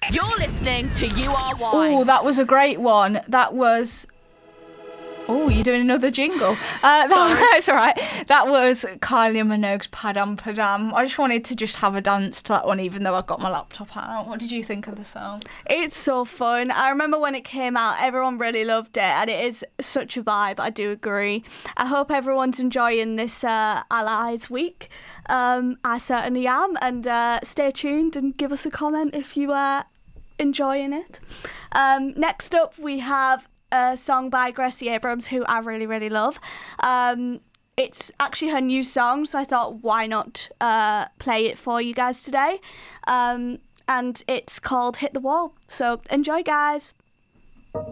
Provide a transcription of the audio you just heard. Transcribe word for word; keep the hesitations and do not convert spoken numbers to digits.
You're listening to U R Y. Oh, that was a great one. That was... Oh, you're doing another jingle. Uh, that, that's all right. That was Kylie Minogue's Padam Padam. I just wanted to just have a dance to that one, even though I've got my laptop out. What did you think of the song? It's so fun. I remember when it came out, everyone really loved it, and it is such a vibe. I do agree. I hope everyone's enjoying this uh, Allies week. Um, I certainly am, and uh, stay tuned and give us a comment if you are enjoying it. Um, next up, we have a song by Gracie Abrams, who I really, really love. Um, it's actually her new song, so I thought, why not uh, play it for you guys today? Um, and it's called Hit the Wall. So enjoy, guys.